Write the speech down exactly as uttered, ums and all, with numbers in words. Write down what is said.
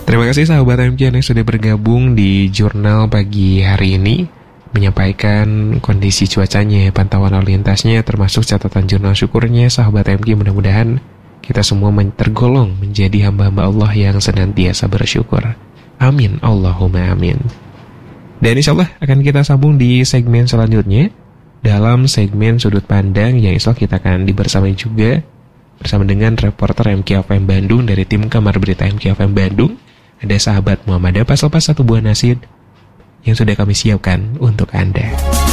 Terima kasih sahabat M K yang sudah bergabung di jurnal pagi hari ini, menyampaikan kondisi cuacanya, pantauan lalu lintasnya, termasuk catatan jurnal syukurnya. Sahabat M K, mudah-mudahan kita semua tergolong menjadi hamba-hamba Allah yang senantiasa bersyukur. Amin, Allahumma amin. Dan insya Allah akan kita sambung di segmen selanjutnya, dalam segmen sudut pandang yang insya Allah kita akan dibersamai juga bersama dengan reporter M K F M Bandung dari tim Kamar Berita M K F M Bandung. Ada sahabat Muhammad, pas lepas satu buah nasi yang sudah kami siapkan untuk Anda.